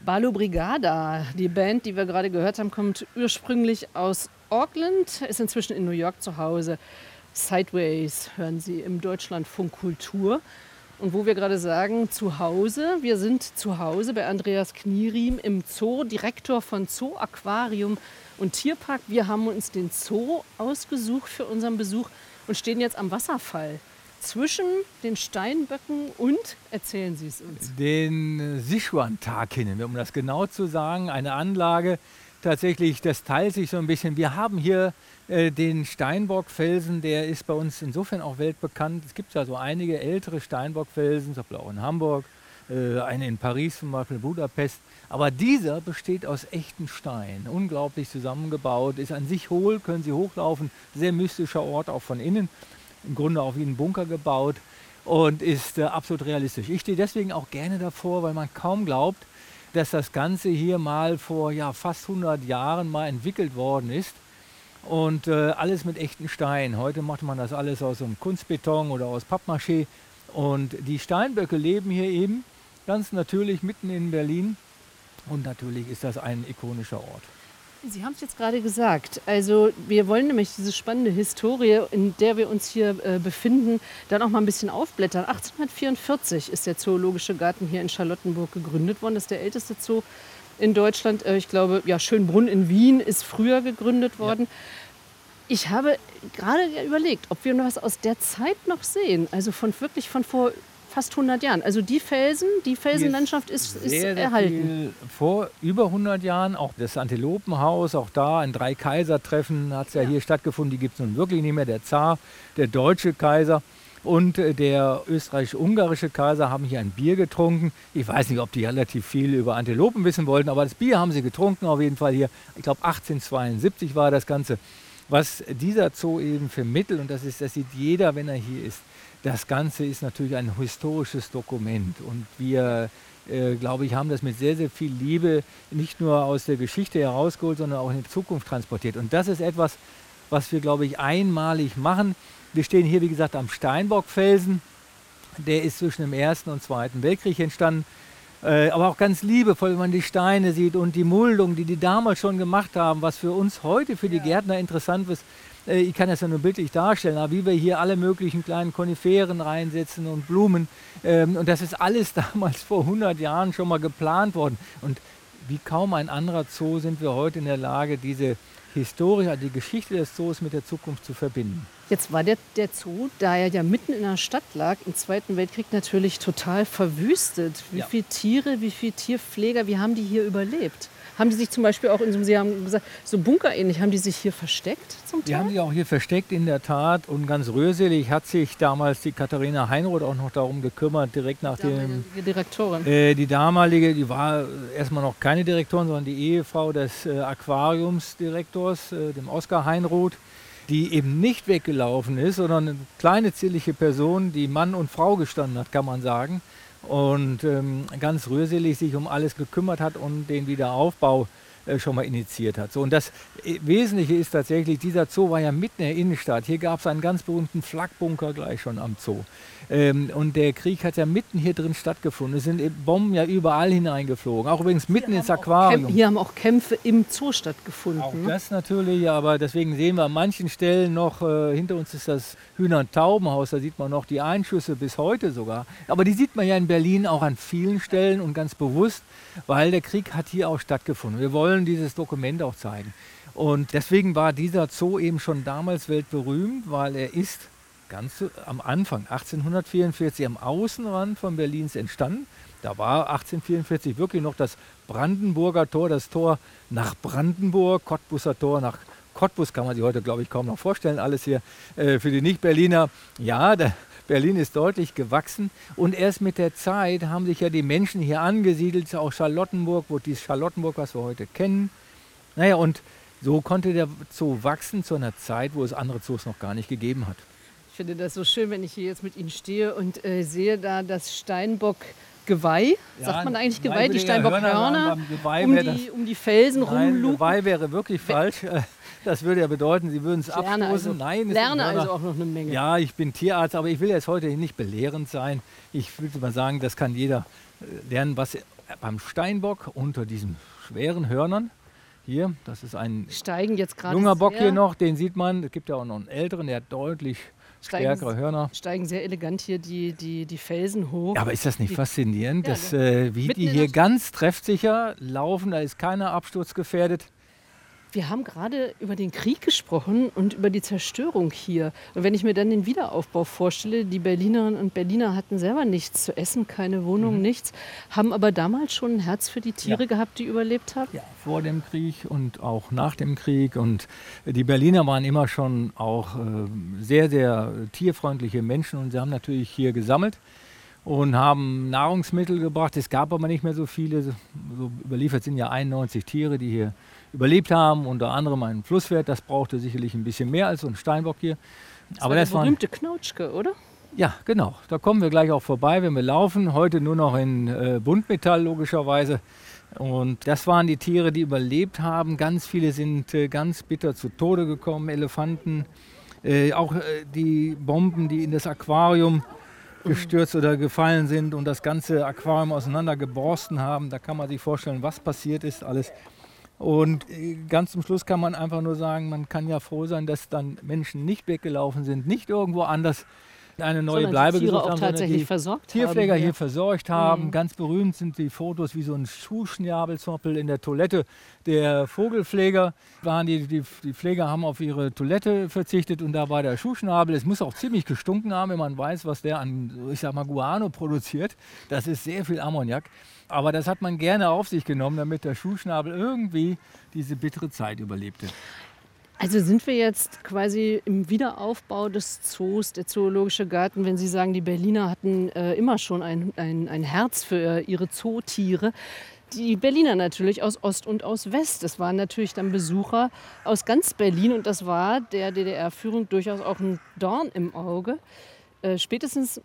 Balo Brigada, die Band, die wir gerade gehört haben, kommt ursprünglich aus Auckland, ist inzwischen in New York zu Hause. Sideways hören Sie im Deutschlandfunk Kultur. Und wo wir gerade sagen, zu Hause, wir sind zu Hause bei Andreas Knieriem im Zoo, Direktor von Zoo Aquarium und Tierpark. Wir haben uns den Zoo ausgesucht für unseren Besuch und stehen jetzt am Wasserfall zwischen den Steinböcken und, erzählen Sie es uns. Den Sichuan-Takinen, um das genau zu sagen, eine Anlage, tatsächlich, das teilt sich so ein bisschen. Wir haben hier den Steinbockfelsen, der ist bei uns insofern auch weltbekannt. Es gibt ja so einige ältere Steinbockfelsen, zum Beispiel auch in Hamburg, eine in Paris, zum Beispiel Budapest. Aber dieser besteht aus echten Stein, unglaublich zusammengebaut, ist an sich hohl, können Sie hochlaufen, sehr mystischer Ort auch von innen. Im Grunde auch wie ein Bunker gebaut und ist absolut realistisch. Ich stehe deswegen auch gerne davor, weil man kaum glaubt, dass das Ganze hier mal vor fast 100 Jahren mal entwickelt worden ist und alles mit echten Stein. Heute macht man das alles aus so einem Kunstbeton oder aus Pappmaché und die Steinböcke leben hier eben ganz natürlich mitten in Berlin und natürlich ist das ein ikonischer Ort. Sie haben es jetzt gerade gesagt. Also wir wollen nämlich diese spannende Historie, in der wir uns hier befinden, dann auch mal ein bisschen aufblättern. 1844 ist der Zoologische Garten hier in Charlottenburg gegründet worden. Das ist der älteste Zoo in Deutschland. Ich glaube, Schönbrunn in Wien ist früher gegründet worden. Ja. Ich habe gerade überlegt, ob wir noch was aus der Zeit noch sehen. Also wirklich von vor fast 100 Jahren. Also die Felsenlandschaft ist erhalten. Vor über 100 Jahren, auch das Antilopenhaus, auch da ein Drei-Kaiser-Treffen hat es ja hier stattgefunden. Die gibt es nun wirklich nicht mehr. Der Zar, der deutsche Kaiser und der österreichisch-ungarische Kaiser haben hier ein Bier getrunken. Ich weiß nicht, ob die relativ viel über Antilopen wissen wollten, aber das Bier haben sie getrunken auf jeden Fall hier. Ich glaube 1872 war das Ganze. Was dieser Zoo eben vermittelt, und das sieht jeder, wenn er hier ist, das Ganze ist natürlich ein historisches Dokument und wir, glaube ich, haben das mit sehr, sehr viel Liebe nicht nur aus der Geschichte herausgeholt, sondern auch in die Zukunft transportiert. Und das ist etwas, was wir, glaube ich, einmalig machen. Wir stehen hier, wie gesagt, am Steinbockfelsen. Der ist zwischen dem Ersten und Zweiten Weltkrieg entstanden. Aber auch ganz liebevoll, wenn man die Steine sieht und die Muldung, die damals schon gemacht haben, was für uns heute, für die Gärtner interessant ist. Ich kann das ja nur bildlich darstellen, aber wie wir hier alle möglichen kleinen Koniferen reinsetzen und Blumen. Und das ist alles damals vor 100 Jahren schon mal geplant worden. Und wie kaum ein anderer Zoo sind wir heute in der Lage, diese Historie, die Geschichte des Zoos mit der Zukunft zu verbinden. Jetzt war der Zoo, da er ja mitten in der Stadt lag, im Zweiten Weltkrieg natürlich total verwüstet. Wie viele Tiere, wie viele Tierpfleger, wie haben die hier überlebt? Haben die sich zum Beispiel auch Sie haben gesagt, so bunkerähnlich, haben die sich hier versteckt zum Teil? Die haben sich auch hier versteckt, in der Tat. Und ganz rührselig hat sich damals die Katharina Heinroth auch noch darum gekümmert, direkt nach dem... Die Direktorin. Die damalige, die war erstmal noch keine Direktorin, sondern die Ehefrau des Aquariumsdirektors, dem Oskar Heinroth, die eben nicht weggelaufen ist, sondern eine kleine zierliche Person, die Mann und Frau gestanden hat, kann man sagen. Und ganz rührselig sich um alles gekümmert hat und den Wiederaufbau schon mal initiiert hat. So, und das Wesentliche ist tatsächlich, dieser Zoo war ja mitten in der Innenstadt. Hier gab es einen ganz berühmten Flakbunker gleich schon am Zoo. Und der Krieg hat ja mitten hier drin stattgefunden. Es sind Bomben ja überall hineingeflogen, auch übrigens mitten ins Aquarium. Hier haben auch Kämpfe im Zoo stattgefunden. Auch das natürlich, aber deswegen sehen wir an manchen Stellen noch, hinter uns ist das Hühner- und Taubenhaus, da sieht man noch die Einschüsse bis heute sogar. Aber die sieht man ja in Berlin auch an vielen Stellen und ganz bewusst, weil der Krieg hat hier auch stattgefunden. Wir wollen dieses Dokument auch zeigen. Und deswegen war dieser Zoo eben schon damals weltberühmt, weil er ist ganz am Anfang, 1844, am Außenrand von Berlins entstanden. Da war 1844 wirklich noch das Brandenburger Tor, das Tor nach Brandenburg, Cottbuser Tor nach Cottbus, kann man sich heute, glaube ich, kaum noch vorstellen, alles hier für die Nicht-Berliner. Ja, Berlin ist deutlich gewachsen und erst mit der Zeit haben sich ja die Menschen hier angesiedelt, auch Charlottenburg, wo dieses Charlottenburg, was wir heute kennen. Naja, und so konnte der Zoo wachsen zu einer Zeit, wo es andere Zoos noch gar nicht gegeben hat. Ich finde das so schön, wenn ich hier jetzt mit Ihnen stehe und sehe da das Steinbock-Geweih. Sagt man eigentlich Geweih? Die Steinbockhörner um die Felsen rumlugen? Geweih wäre wirklich falsch. Das würde ja bedeuten, Sie würden es abstoßen. Also, Nein, lerne also auch noch eine Menge. Ja, ich bin Tierarzt, aber ich will jetzt heute nicht belehrend sein. Ich würde mal sagen, das kann jeder lernen, was beim Steinbock unter diesen schweren Hörnern. Hier, das ist ein Steigen jetzt gerade junger Bock hier noch, den sieht man. Es gibt ja auch noch einen älteren, der hat deutlich stärkere Hörner. Steigen sehr elegant hier die Felsen hoch. Ja, aber ist das nicht faszinierend, Ja, dass, wie die hier ganz treffsicher laufen, da ist keiner absturzgefährdet. Wir haben gerade über den Krieg gesprochen und über die Zerstörung hier. Und wenn ich mir dann den Wiederaufbau vorstelle, die Berlinerinnen und Berliner hatten selber nichts zu essen, keine Wohnung, nichts, haben aber damals schon ein Herz für die Tiere gehabt, die überlebt haben? Ja, vor dem Krieg und auch nach dem Krieg. Und die Berliner waren immer schon auch sehr, sehr tierfreundliche Menschen und sie haben natürlich hier gesammelt und haben Nahrungsmittel gebracht. Es gab aber nicht mehr so viele. So überliefert sind ja 91 Tiere, die hier überlebt haben, unter anderem ein Flusspferd, das brauchte sicherlich ein bisschen mehr als so ein Steinbock hier. Aber das war der berühmte Knautschke, oder? Ja, genau. Da kommen wir gleich auch vorbei, wenn wir laufen. Heute nur noch in Buntmetall logischerweise. Und das waren die Tiere, die überlebt haben. Ganz viele sind ganz bitter zu Tode gekommen, Elefanten. Auch die Bomben, die in das Aquarium gestürzt oder gefallen sind und das ganze Aquarium auseinandergeborsten haben. Da kann man sich vorstellen, was passiert ist alles. Und ganz zum Schluss kann man einfach nur sagen, man kann ja froh sein, dass dann Menschen nicht weggelaufen sind, nicht irgendwo anders eine neue Bleibe gesucht haben, sondern die Tierpfleger hier versorgt haben. Ganz berühmt sind die Fotos, wie so ein Schuhschnabel zum Beispiel in der Toilette der Vogelpfleger waren. Die Pfleger haben auf ihre Toilette verzichtet und da war der Schuhschnabel. Es muss auch ziemlich gestunken haben, wenn man weiß, was der an, ich sag mal, Guano produziert. Das ist sehr viel Ammoniak. Aber das hat man gerne auf sich genommen, damit der Schuhschnabel irgendwie diese bittere Zeit überlebte. Also sind wir jetzt quasi im Wiederaufbau des Zoos, der Zoologische Garten, wenn Sie sagen, die Berliner hatten immer schon ein Herz für ihre Zootiere. Die Berliner natürlich aus Ost und aus West. Das waren natürlich dann Besucher aus ganz Berlin und das war der DDR-Führung durchaus auch ein Dorn im Auge. Spätestens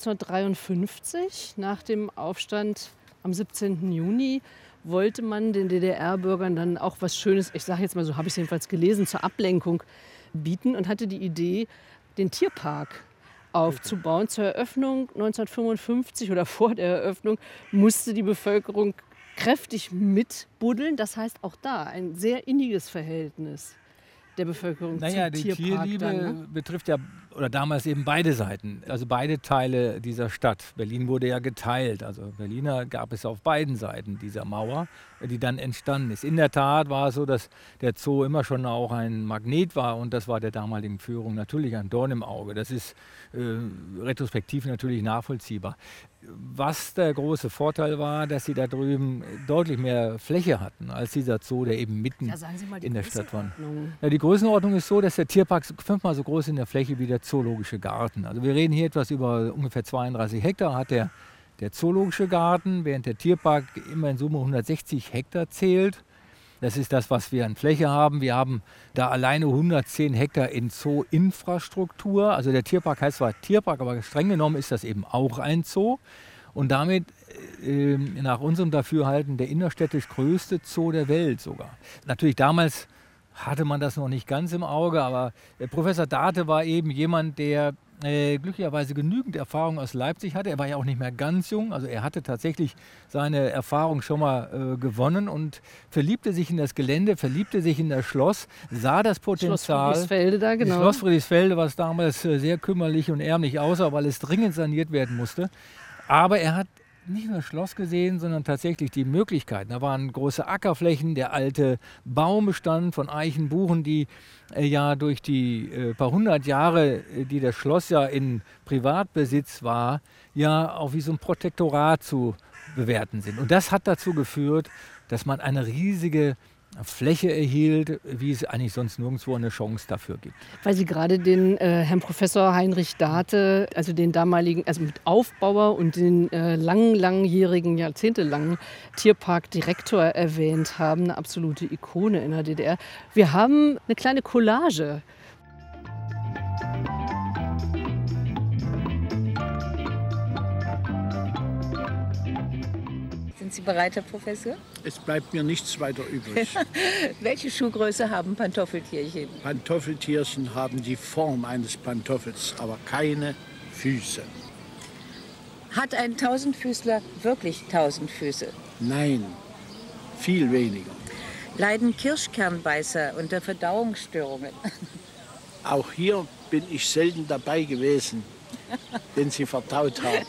1953, nach dem Aufstand am 17. Juni, wollte man den DDR-Bürgern dann auch was Schönes, ich sage jetzt mal so, habe ich es jedenfalls gelesen, zur Ablenkung bieten und hatte die Idee, den Tierpark aufzubauen. Zur Eröffnung 1955 oder vor der Eröffnung musste die Bevölkerung kräftig mitbuddeln. Das heißt auch da ein sehr inniges Verhältnis der Bevölkerung zum Tierpark. Die Tierliebe betrifft ja, oder damals eben beide Seiten, also beide Teile dieser Stadt. Berlin wurde ja geteilt, also Berliner gab es auf beiden Seiten dieser Mauer, die dann entstanden ist. In der Tat war es so, dass der Zoo immer schon auch ein Magnet war und das war der damaligen Führung natürlich ein Dorn im Auge. Das ist retrospektiv natürlich nachvollziehbar. Was der große Vorteil war, dass sie da drüben deutlich mehr Fläche hatten als dieser Zoo, der eben mitten in der Stadt war. Ja, die Größenordnung ist so, dass der Tierpark 5-mal so groß ist in der Fläche wie der Zoologische Garten. Also wir reden hier etwas über ungefähr 32 Hektar hat der Zoologische Garten, während der Tierpark immer in Summe 160 Hektar zählt. Das ist das, was wir an Fläche haben. Wir haben da alleine 110 Hektar in Zoo-Infrastruktur. Also der Tierpark heißt zwar Tierpark, aber streng genommen ist das eben auch ein Zoo. Und damit nach unserem Dafürhalten der innerstädtisch größte Zoo der Welt sogar. Natürlich damals hatte man das noch nicht ganz im Auge, aber Professor Date war eben jemand, der glücklicherweise genügend Erfahrung aus Leipzig hatte. Er war ja auch nicht mehr ganz jung, also er hatte tatsächlich seine Erfahrung schon mal gewonnen und verliebte sich in das Gelände, verliebte sich in das Schloss, sah das Potenzial. Schloss Friedrichsfelde da, genau. Schloss Friedrichsfelde, was damals sehr kümmerlich und ärmlich aussah, weil es dringend saniert werden musste. Aber er hat nicht nur das Schloss gesehen, sondern tatsächlich die Möglichkeiten. Da waren große Ackerflächen, der alte Baumbestand von Eichen, Buchen, die ja durch die paar hundert Jahre, die das Schloss ja in Privatbesitz war, ja auch wie so ein Protektorat zu bewerten sind. Und das hat dazu geführt, dass man eine riesige Fläche erhielt, wie es eigentlich sonst nirgendwo eine Chance dafür gibt. Weil Sie gerade den Herrn Professor Heinrich Date, also den damaligen, also mit Aufbauer und den langjährigen, jahrzehntelangen Tierparkdirektor erwähnt haben, eine absolute Ikone in der DDR. Wir haben eine kleine Collage. Sind Sie bereit, Herr Professor? Es bleibt mir nichts weiter übrig. Welche Schuhgröße haben Pantoffeltierchen? Pantoffeltierchen haben die Form eines Pantoffels, aber keine Füße. Hat ein Tausendfüßler wirklich 1000 Füße? Nein, viel weniger. Leiden Kirschkernbeißer unter Verdauungsstörungen? Auch hier bin ich selten dabei gewesen, wenn sie verdaut haben.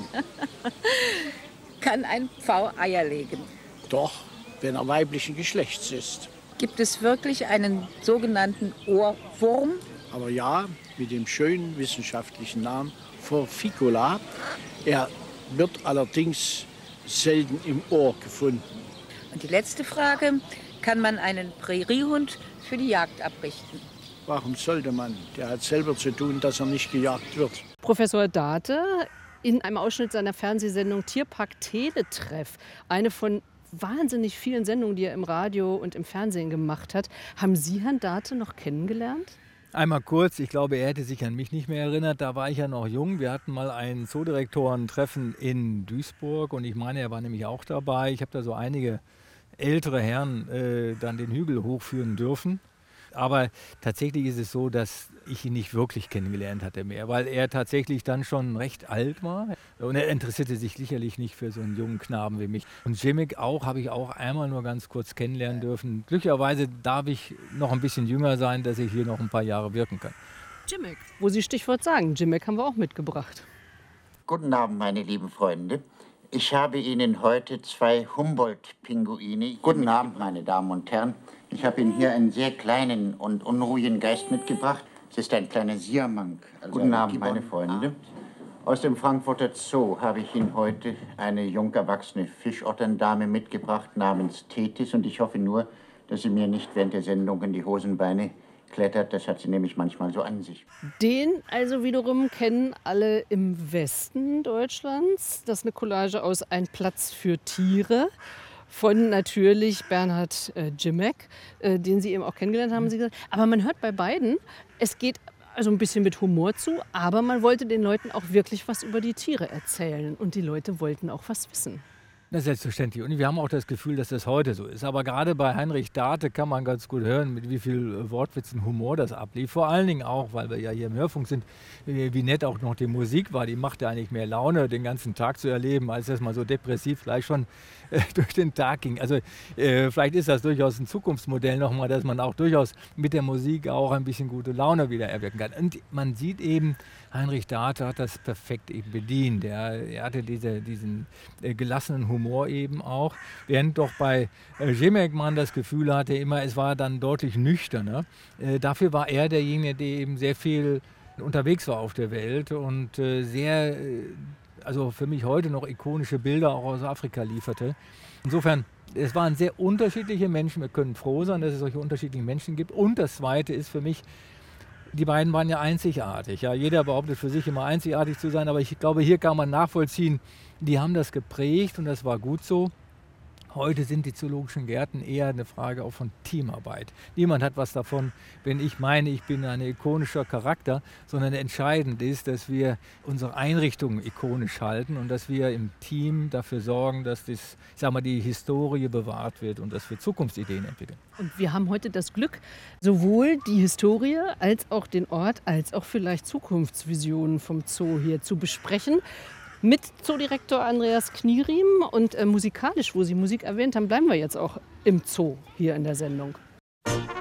Kann ein Pfau Eier legen? Doch, wenn er weiblichen Geschlechts ist. Gibt es wirklich einen sogenannten Ohrwurm? Aber ja, mit dem schönen wissenschaftlichen Namen Forficula. Er wird allerdings selten im Ohr gefunden. Und die letzte Frage, kann man einen Präriehund für die Jagd abrichten? Warum sollte man? Der hat selber zu tun, dass er nicht gejagt wird. Professor Date in einem Ausschnitt seiner Fernsehsendung Tierpark Teletreff, eine von wahnsinnig vielen Sendungen, die er im Radio und im Fernsehen gemacht hat. Haben Sie Herrn Date noch kennengelernt? Einmal kurz, ich glaube, er hätte sich an mich nicht mehr erinnert, da war ich ja noch jung. Wir hatten mal ein Zoodirektorentreffen in Duisburg und ich meine, er war nämlich auch dabei. Ich habe da so einige ältere Herren dann den Hügel hochführen dürfen. Aber tatsächlich ist es so, dass ich ihn nicht wirklich kennengelernt hatte mehr, weil er tatsächlich dann schon recht alt war. Und er interessierte sich sicherlich nicht für so einen jungen Knaben wie mich. Und Jimmick auch, habe ich auch einmal nur ganz kurz kennenlernen dürfen. Glücklicherweise darf ich noch ein bisschen jünger sein, dass ich hier noch ein paar Jahre wirken kann. Jimmick, wo Sie Stichwort sagen, Jimmick haben wir auch mitgebracht. Guten Abend, meine lieben Freunde. Ich habe Ihnen heute 2 Humboldt-Pinguine. Guten Abend, meine Damen und Herren. Ich habe Ihnen hier einen sehr kleinen und unruhigen Geist mitgebracht. Es ist ein kleiner Siamank. Guten Abend, meine Freunde. Aus dem Frankfurter Zoo habe ich Ihnen heute eine jung erwachsene Fischotterndame mitgebracht namens Tethys. Und ich hoffe nur, dass sie mir nicht während der Sendung in die Hosenbeine klettert. Das hat sie nämlich manchmal so an sich. Den also wiederum kennen alle im Westen Deutschlands. Das ist eine Collage aus Ein Platz für Tiere von natürlich Bernhard Jimmick, den Sie eben auch kennengelernt haben, Sie gesagt. Aber man hört bei beiden, es geht also ein bisschen mit Humor zu, aber man wollte den Leuten auch wirklich was über die Tiere erzählen. Und die Leute wollten auch was wissen. Das ist selbstverständlich. Und wir haben auch das Gefühl, dass das heute so ist. Aber gerade bei Heinrich Date kann man ganz gut hören, mit wie viel Wortwitz und Humor das ablief. Vor allen Dingen auch, weil wir ja hier im Hörfunk sind, wie nett auch noch die Musik war. Die macht ja eigentlich mehr Laune, den ganzen Tag zu erleben, als dass man so depressiv gleich schon durch den Tag ging. Also vielleicht ist das durchaus ein Zukunftsmodell nochmal, dass man auch durchaus mit der Musik auch ein bisschen gute Laune wieder erwirken kann. Und man sieht eben, Heinrich Date hat das perfekt eben bedient. Er hatte diesen gelassenen Humor eben auch, während doch bei Jimmick man das Gefühl hatte, immer es war dann deutlich nüchterner. Dafür war er derjenige, der eben sehr viel unterwegs war auf der Welt und sehr, also für mich heute noch ikonische Bilder auch aus Afrika lieferte. Insofern, es waren sehr unterschiedliche Menschen. Wir können froh sein, dass es solche unterschiedlichen Menschen gibt. Und das Zweite ist für mich, die beiden waren ja einzigartig. Ja, jeder behauptet für sich immer einzigartig zu sein, aber ich glaube, hier kann man nachvollziehen, die haben das geprägt und das war gut so. Heute sind die zoologischen Gärten eher eine Frage auch von Teamarbeit. Niemand hat was davon, wenn ich meine, ich bin ein ikonischer Charakter, sondern entscheidend ist, dass wir unsere Einrichtungen ikonisch halten und dass wir im Team dafür sorgen, dass die Historie bewahrt wird und dass wir Zukunftsideen entwickeln. Und wir haben heute das Glück, sowohl die Historie als auch den Ort, als auch vielleicht Zukunftsvisionen vom Zoo hier zu besprechen. Mit Zoodirektor Andreas Knieriem und musikalisch, wo Sie Musik erwähnt haben, bleiben wir jetzt auch im Zoo hier in der Sendung.